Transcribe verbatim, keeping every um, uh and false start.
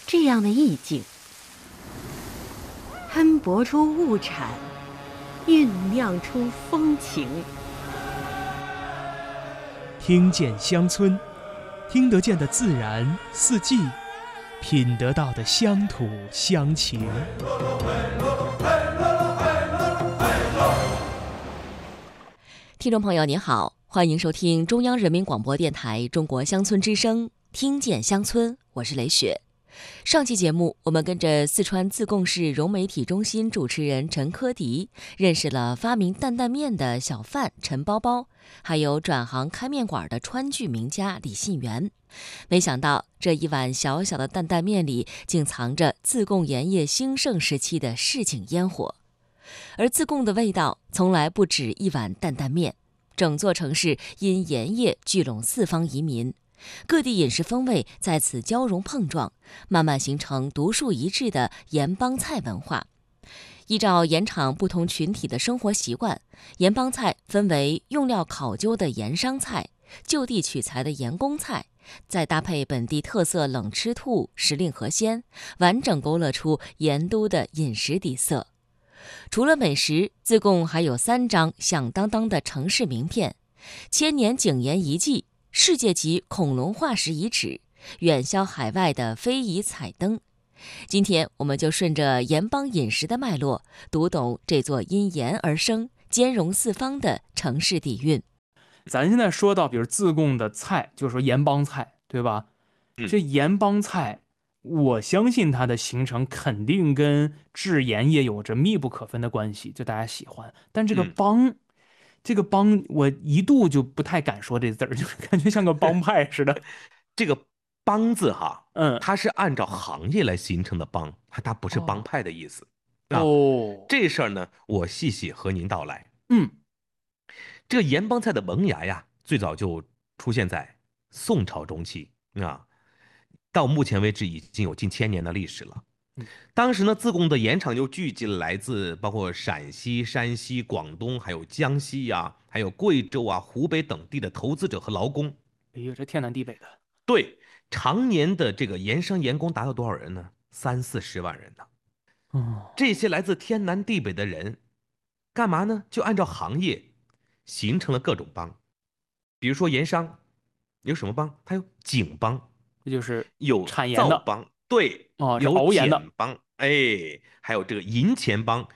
这样的意境，喷薄出物产，酝酿出风情。 听见乡村，听得见的自然四季，品得到的乡土乡情。 听众朋友您好，欢迎收听中央人民广播电台中国乡村之声，听见乡村，我是雷雪。上期节目，我们跟着四川自贡市融媒体中心主持人陈科迪，认识了发明担担面的小贩陈包包，还有转行开面馆的川剧名家李信元。没想到这一碗小小的担担面里，竟藏着自贡盐业兴盛时期的市井烟火。而自贡的味道从来不止一碗担担面，整座城市因盐业聚拢四方移民，各地饮食风味在此交融碰撞，慢慢形成独树一帜的盐帮菜文化。依照盐场不同群体的生活习惯，盐帮菜分为用料考究的盐商菜、就地取材的盐工菜，再搭配本地特色冷吃兔、时令河鲜，完整勾勒出盐都的饮食底色。除了美食，自贡还有三张响当当的城市名片：千年井盐遗迹、世界级恐龙化石遗址、远销海外的非遗彩灯。今天我们就顺着盐帮饮食的脉络，读懂这座因盐而生、兼容四方的城市底蕴。 咱现在说到，比如自贡的菜，就是说盐帮菜，对吧？ 嗯、 这盐帮菜，我相信它的形成肯定跟制盐业有着密不可分的关系，就大家喜欢。但这个帮，嗯、这个帮，我一度就不太敢说这字儿，就感觉像个帮派似的。 这个帮字哈， 嗯， 它是按照行业来形成的帮，它不是帮派的意思。 哦， 啊、这事儿呢，我细细和您道来。 嗯， 这个盐帮菜的萌芽呀，最早就出现在宋朝中期啊。到目前为止已经有近千年的历史了。当时呢，自贡的盐场就聚集了来自包括陕西、山西、广东，还有江西呀、啊，还有贵州啊、湖北等地的投资者和劳工。 哎呦，这天南地北的。 对，常年的这个盐商盐工达到多少人呢？三四十万人呢。 哦， 这些来自天南地北的人，干嘛呢？就按照行业形成了各种帮。比如说盐商有什么帮？它有井帮。 这就是有产盐的造帮，对， 哦， 有熬盐的碱帮，哎，还有这个银钱帮，